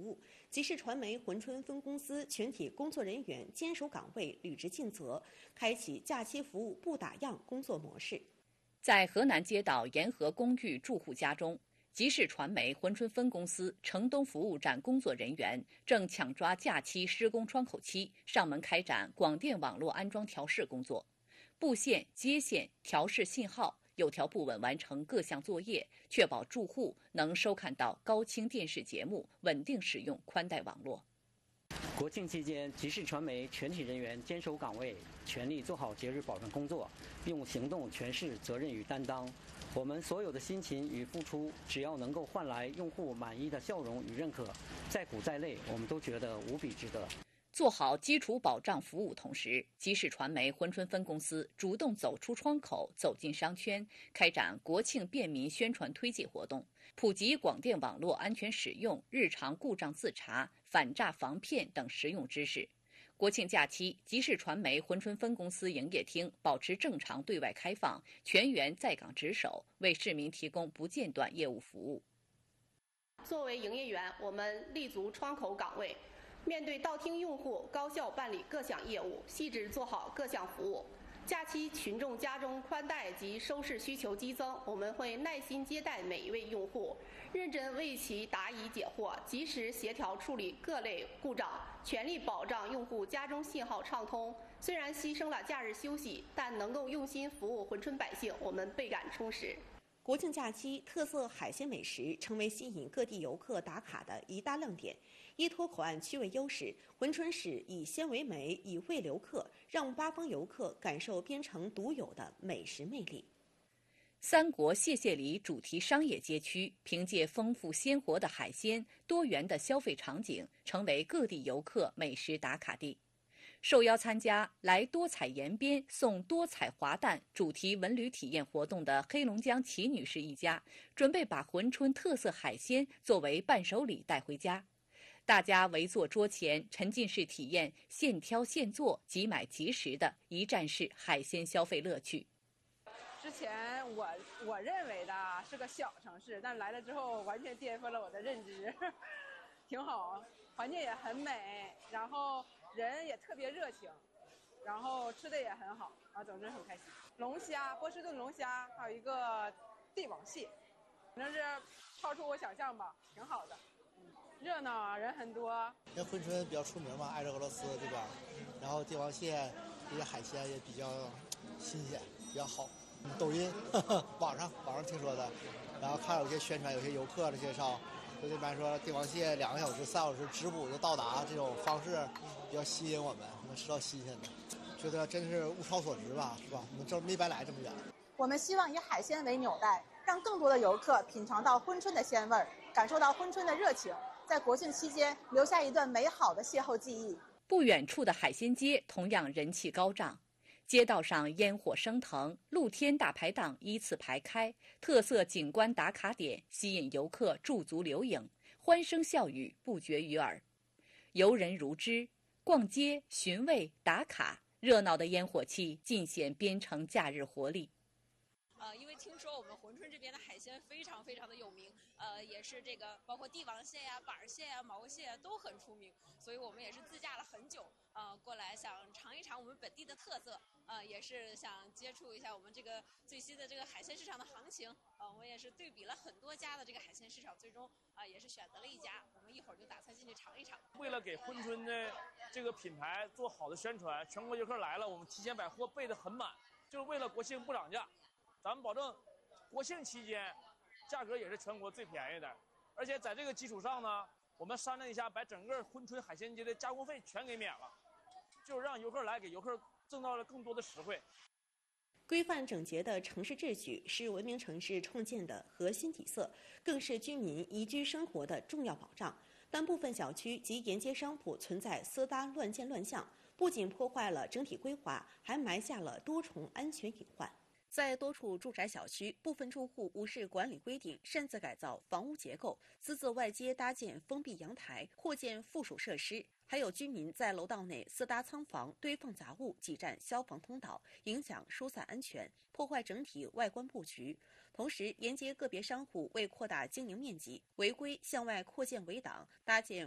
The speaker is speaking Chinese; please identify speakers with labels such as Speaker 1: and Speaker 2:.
Speaker 1: 务，吉氏传媒珲春分公司全体工作人员坚守岗位，履职尽责，开启假期服务不打烊工作模式。
Speaker 2: 在河南街道沿河公寓住户家中，吉氏传媒珲春分公司城东服务站工作人员正抢抓假期施工窗口期，上门开展广电网络安装调试工作，布线、接线、调试信号，有条不紊完成各项作业，确保住户能收看到高清电视节目，稳定使用宽带网络。
Speaker 3: 国庆期间，吉氏传媒全体人员坚守岗位，全力做好节日保障工作，用行动诠释责任与担当。我们所有的辛勤与付出，只要能够换来用户满意的笑容与认可，再苦再累，我们都觉得无比值得。
Speaker 2: 做好基础保障服务同时，吉氏传媒珲春分公司主动走出窗口，走进商圈，开展国庆便民宣传推介活动，普及广电网络安全使用、日常故障自查、反诈防骗等实用知识。国庆假期，吉氏传媒珲春分公司营业厅保持正常对外开放，全员在岗值守，为市民提供不间断业务服务。
Speaker 4: 作为营业员，我们立足窗口岗位，面对到厅用户，高效办理各项业务，细致做好各项服务。假期群众家中宽带及收视需求激增，我们会耐心接待每一位用户，认真为其答疑解惑，及时协调处理各类故障，全力保障用户家中信号畅通。虽然牺牲了假日休息，但能够用心服务珲春百姓，我们倍感充实。
Speaker 1: 国庆假期，特色海鲜美食成为吸引各地游客打卡的一大亮点。依托口岸区位优势，珲春市以鲜为美，以味留客，让八方游客感受边城独有的美食魅力。
Speaker 2: 三国谢谢礼主题商业街区凭借丰富鲜活的海鲜、多元的消费场景，成为各地游客美食打卡地。受邀参加“来多彩延边送多彩华诞”主题文旅体验活动的黑龙江齐女士一家，准备把珲春特色海鲜作为伴手礼带回家。大家围坐桌前，沉浸式体验现挑现做、即买即食的一站式海鲜消费乐趣。
Speaker 5: 之前我认为的是个小城市，但来了之后完全颠覆了我的认知，挺好，环境也很美，然后人也特别热情，然后吃的也很好啊，总之很开心。龙虾，波士顿龙虾，还有一个帝王蟹，反正是超出我想象吧，挺好的。热闹啊，人很多。
Speaker 6: 因为珲春比较出名嘛，挨着俄罗斯对吧？然后帝王蟹这些海鲜也比较新鲜，比较好。抖音网上听说的，然后看有些宣传，有些游客的介绍，就这边说帝王蟹2个小时、3小时直捕就到达，这种方式比较吸引我们，能吃到新鲜的，觉得真是物超所值吧，是吧？我们这没白来这么远。
Speaker 7: 我们希望以海鲜为纽带，让更多的游客品尝到珲春的鲜味儿，感受到珲春的热情，在国庆期间留下一段美好的邂逅记忆。
Speaker 2: 不远处的海鲜街同样人气高涨，街道上烟火升腾，露天大排档依次排开，特色景观打卡点吸引游客驻足留影，欢声笑语不绝于耳。游人如织，逛街、寻味、打卡，热闹的烟火气尽显边城假日活力。
Speaker 8: 因为听说我们珲春这边的海鲜非常非常的有名，也是这个包括帝王蟹呀、板蟹呀、毛蟹呀都很出名，所以我们也是自驾了很久，过来想尝一尝我们本地的特色，也是想接触一下我们这个最新的这个海鲜市场的行情，我们也是对比了很多家的这个海鲜市场，最终也是选择了一家，我们一会儿就打算进去尝一尝。
Speaker 9: 为了给珲春的这个品牌做好的宣传，全国游客来了，我们提前把货备得很满，就是为了国庆不涨价。咱们保证国庆期间价格也是全国最便宜的，而且在这个基础上呢，我们商量一下，把整个珲春海鲜街的加工费全给免了，就是让游客来，给游客挣到了更多的实惠。
Speaker 1: 规范整洁的城市秩序是文明城市创建的核心底色，更是居民宜居生活的重要保障。但部分小区及沿街商铺存在私搭乱建乱象，不仅破坏了整体规划，还埋下了多重安全隐患。在多处住宅小区，部分住户无视管理规定，擅自改造房屋结构，私自外接搭建封闭阳台或建附属设施，还有居民在楼道内私搭仓房，堆放杂物，挤占消防通道，影响疏散安全，破坏整体外观布局。同时，沿街个别商户为扩大经营面积，违规向外扩建围挡，搭建